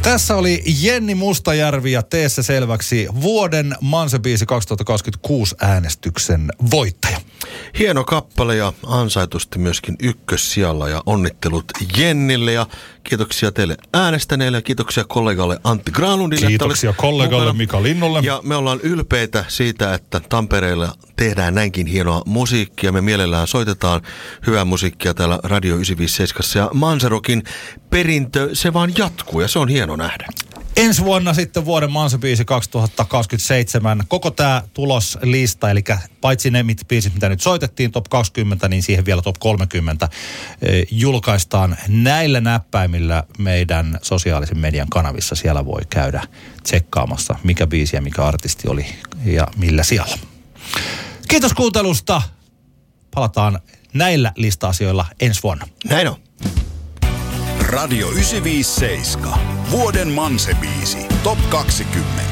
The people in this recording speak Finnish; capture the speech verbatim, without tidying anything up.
Tässä oli Jenni Mustajärvi ja Tee se selväksi vuoden Manse-biisi kaksituhattakaksikymmentäkuusi äänestyksen voittaja. Hieno kappale ja ansaitusti myöskin ykkössijalla ja onnittelut Jennille ja kiitoksia teille äänestäneille ja kiitoksia kollegalle Antti Granlundille. Kiitoksia kollegalle mukana. Mika Linnulle. Ja me ollaan ylpeitä siitä, että Tampereella tehdään näinkin hienoa musiikkia. Me mielellään soitetaan hyvää musiikkia täällä Radio yhdeksänsataaviisikymmentäseitsemän ja Manserokin perintö, se vaan jatkuu ja se on hieno nähdä. Ensi vuonna sitten vuoden Manse-biisi kaksituhattakaksikymmentäseitsemän. Koko tämä tuloslista, eli paitsi ne mit, biisit, mitä nyt soitettiin, top kaksikymmentä, niin siihen vielä top kolmekymmentä eh, julkaistaan näillä näppäimillä meidän sosiaalisen median kanavissa. Siellä voi käydä tsekkaamassa, mikä biisi ja mikä artisti oli ja millä sijalla. Kiitos kuuntelusta. Palataan näillä lista-asioilla ensi vuonna. Näin on. Radio yhdeksänsataaviisikymmentäseitsemän. Vuoden Manse-biisi. Top kaksikymmentä.